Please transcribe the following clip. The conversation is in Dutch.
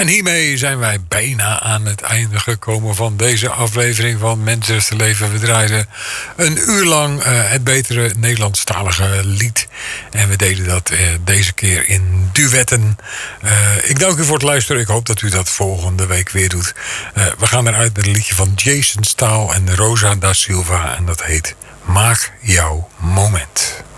En hiermee zijn wij bijna aan het einde gekomen van deze aflevering van Manchester Leven. We draaiden een uur lang het betere Nederlandstalige lied. En we deden dat deze keer in duetten. Ik dank u voor het luisteren. Ik hoop dat u dat volgende week weer doet. We gaan eruit met een liedje van Jason Staal en Rosa da Silva. En dat heet Maak jouw moment.